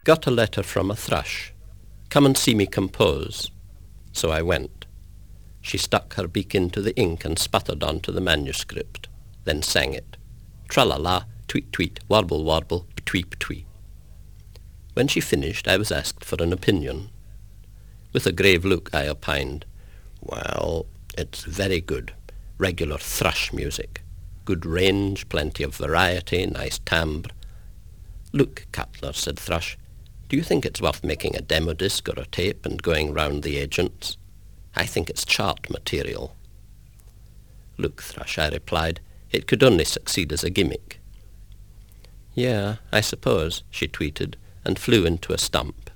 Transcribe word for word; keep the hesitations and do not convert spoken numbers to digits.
Got a letter from a thrush. Come and see me compose. So I went. She stuck her beak into the ink and sputtered onto the manuscript, then sang it. Tra-la-la, tweet-tweet, warble-warble, ptwee-ptwee. When she finished, I was asked for an opinion. With a grave look, I opined, "Well, it's very good. Regular thrush music. Good range, plenty of variety, nice timbre." "Look, Cutler," said Thrush, "do you think it's worth making a demo disc or a tape and going round the agents? I think it's chart material." "Look, Thrush," I replied, "it could only succeed as a gimmick." "Yeah, I suppose," she tweeted, and flew into a stump.